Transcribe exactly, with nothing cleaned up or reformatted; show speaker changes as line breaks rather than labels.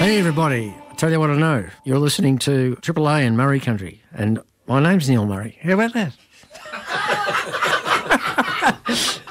Hey everybody, I tell you what I know. You're listening to Triple A in Murray Country, and my name's Neil Murray. How about that?